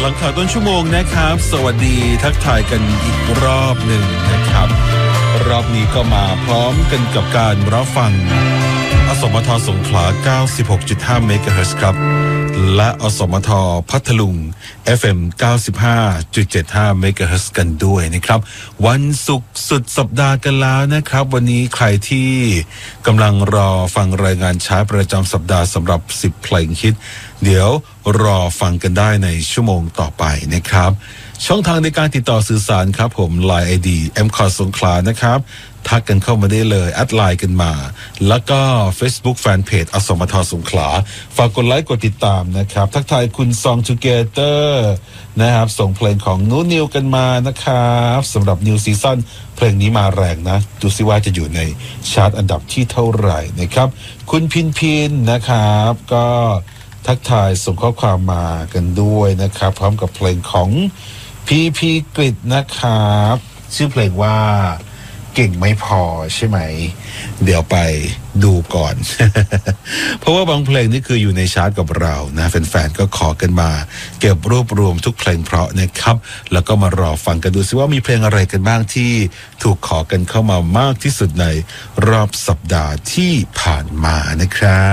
ลังข่าวต้นชั่วโมงนะครับสวัสดีทักทายกันอีกรอบหนึ่งนะครับรอบนี้ก็มาพร้อมกันกับการรับฟังอสมทสงขลา 96.5 เมกะเฮิรตซ์ครับและอสมทพัทลุง FM 95.75 เมกะเฮิรตซ์กันด้วยนะครับวันศุกร์สุดสัปดาห์กันแล้วนะครับวันนี้ใครที่กำลังรอฟังรายงานช้าประจำสัปดาห์สำหรับ10เพลงฮิตเดี๋ยวรอฟังกันได้ในชั่วโมงต่อไปนะครับช่องทางในการติดต่อสื่อสารครับผม Line ID MCOT สงขลานะครับทักกันเข้ามาได้เลยแอดไลน์กันมาแล้วก็ Facebook Fanpage อสมทสงขลาฝากกดไลค์กดติดตามนะครับทักทายคุณ Song Together นะครับส่งเพลงของนูนิวกันมานะครับสำหรับ New Season เพลงนี้มาแรงนะดูซิว่าจะอยู่ในชาร์ตอันดับที่เท่าไหร่นะครับคุณพินนะครับก็ทักทายส่งข้อความมากันด้วยนะครับพร้อมกับเพลงของพีกฤษนะครับชื่อเพลงว่าเก่งไม่พอใช่ไหมเดี๋ยวไปดูก่อน เพราะว่าบางเพลงนี่คืออยู่ในชาร์ตกับเรานะแฟนๆก็ขอกันมาเก็บรวบรวมทุกเพลงเพราะนะครับแล้วก็มารอฟังกันดูซิว่ามีเพลงอะไรกันบ้างที่ถูกขอกันเข้ามามากที่สุดในรอบสัปดาห์ที่ผ่านมานะครับ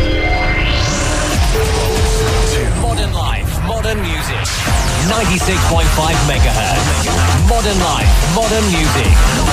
Modern Life, Modern Music 96.5 megahertz Modern Life, Modern Music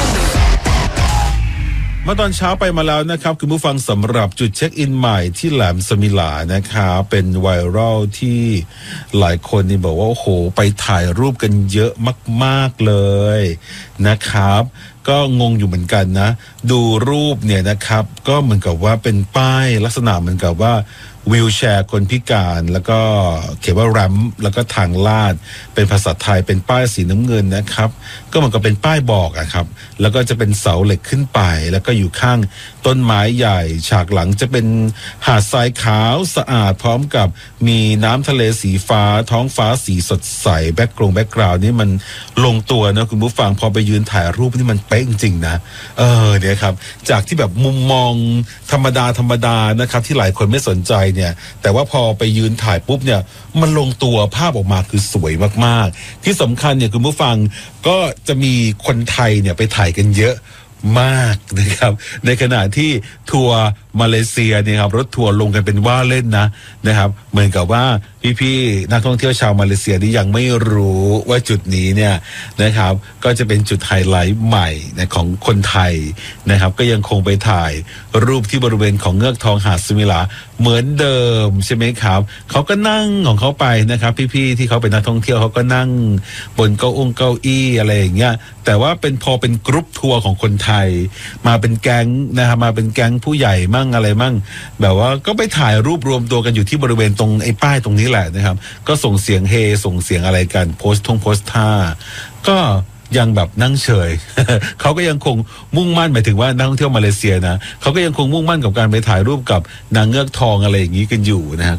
เมื่อตอนเช้าไปมาแล้วนะครับคุณผู้ฟังสำหรับจุดเช็คอินใหม่ที่แหลมสมิลานะครับเป็นไวรัลที่หลายคนนี่บอกว่าโอ้โหไปถ่ายรูปกันเยอะมากๆเลยนะครับก็งงอยู่เหมือนกันนะดูรูปเนี่ยนะครับก็เหมือนกับว่าเป็นป้ายลักษณะเหมือนกับว่าวีลแชร์คนพิการแล้วก็เขียนว่าแรมแล้วก็ทางลาดเป็นภาษาไทยเป็นป้ายสีน้ำเงินนะครับก็เหมือนกับเป็นป้ายบอกอะครับแล้วก็จะเป็นเสาเหล็กขึ้นไปแล้วก็อยู่ข้างต้นไม้ใหญ่ฉากหลังจะเป็นหาดทรายขาวสะอาดพร้อมกับมีน้ำทะเลสีฟ้าท้องฟ้าสีสดใสแบ็คกราวด์นี่มันลงตัวนะคุณผู้ฟังพอไปยืนถ่ายรูปนี่มันเป๊ะจริงๆนะเนี่ยครับจากที่แบบมุมมองธรรมดานะครับที่หลายคนไม่สนใจเนี่ยแต่ว่าพอไปยืนถ่ายปุ๊บเนี่ยมันลงตัวภาพออกมาคือสวยมากๆที่สำคัญเนี่ยคุณผู้ฟังก็จะมีคนไทยเนี่ยไปถ่ายกันเยอะมากนะครับในขณะที่ทัวร์มาเลเซียเนี่ยครับรถทัวร์ลงกันเป็นว่าเล่นนะครับเหมือนกับว่าพี่ๆนักท่องเที่ยวชาวมาเลเซียที่ยังไม่รู้ว่าจุดนี้เนี่ยนะครับก็จะเป็นจุดไฮไลท์ใหม่นะของคนไทยนะครับก็ยังคงไปถ่ายรูปที่บริเวณของเงือกทองหาดสมิลาเหมือนเดิมใช่ไหมครับเขาก็นั่งของเขาไปนะครับพี่ๆที่เขาเป็นนักท่องเที่ยวเขาก็นั่งบนเก้าอี้อะไรอย่างเงี้ยแต่ว่าพอเป็นกรุ๊ปทัวร์ของคนไทยมาเป็นแก๊งนะครับมาเป็นแก๊งผู้ใหญ่มั่งอะไรมั่งแบบว่าก็ไปถ่ายรูปรวมตัวกันอยู่ที่บริเวณตรงไอ้ป้ายตรงนี้แหละนะครับก็ส่งเสียงเฮส่งเสียงอะไรกันโพสต์ท่าก็ยังแบบนั่งเฉย เขาก็ยังคงมุ่งมั่นหมายถึงว่านักท่องเที่ยวมาเลเซียนะเขาก็ยังคงมุ่งมั่นกับการไปถ่ายรูปกับนางเงือกทองอะไรอย่างนี้กันอยู่นะฮะ